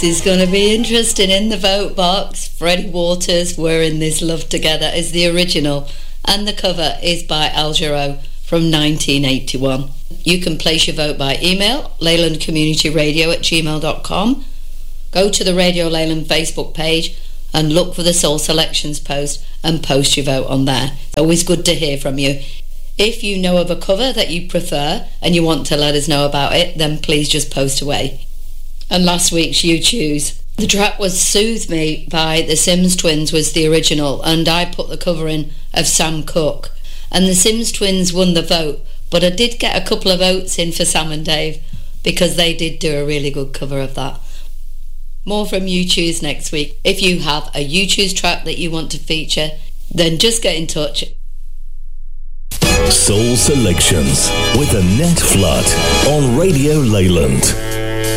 This is going to be interesting. In the vote box, Freddie Waters, We're in This Love Together, is the original, and the cover is by Al Jarreau from 1981. You can place your vote by email, leylandcommunityradio@gmail.com. Go to the Radio Leyland Facebook page and look for the Soul Selections post and post your vote on there. Always good to hear from you. If you know of a cover that you prefer and you want to let us know about it, then please just post away. And last week's You Choose. The track was Soothe Me by the Sims Twins was the original, and I put the cover in of Sam Cooke. And the Sims Twins won the vote, but I did get a couple of votes in for Sam and Dave because they did do a really good cover of that. More from You Choose next week. If you have a You Choose track that you want to feature, then just get in touch. Soul Selections with Annette Flood on Radio Leyland.